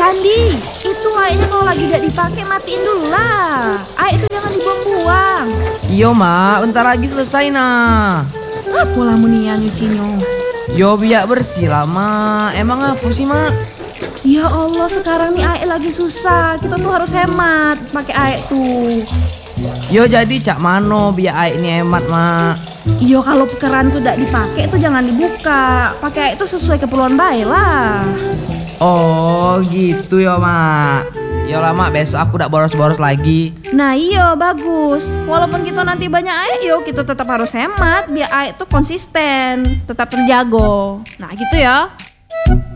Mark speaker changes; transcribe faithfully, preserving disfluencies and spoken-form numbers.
Speaker 1: Sandi, itu airnya kalau lagi gak dipakai matiin dulu lah. Air itu jangan dibuang-buang.
Speaker 2: Iyo mak, bentar lagi selesai nah.
Speaker 1: Apa lah munia nyucinya?
Speaker 2: Yo biar bersih lah mak. Emang apa sih mak?
Speaker 1: Ya Allah, sekarang nih air lagi susah. Kita tuh harus hemat pakai air tuh.
Speaker 2: Yo jadi cak mano biar air ini hemat mak.
Speaker 1: Iyo kalau keran tuh gak dipakai tuh jangan dibuka. Pakai air itu sesuai keperluan baik lah.
Speaker 2: Oh gitu ya mak. Yo lah mak, besok aku udah boros-boros lagi.
Speaker 1: Nah iyo bagus. Walaupun kita nanti banyak air, yo kita tetap harus hemat biar air tuh konsisten, tetap terjaga. Nah gitu ya.